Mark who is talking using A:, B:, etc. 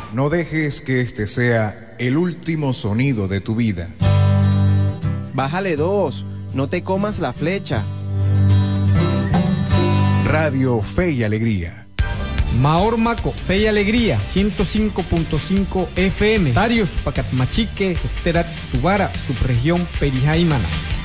A: No dejes que este sea el último sonido de tu vida.
B: Bájale 2, no te comas la flecha.
A: Radio Fe y Alegría.
C: Maormaco, Fe y Alegría, 105.5 FM. Darius, Pacatmachique, Terat, Tubara, subregión Perijaimana.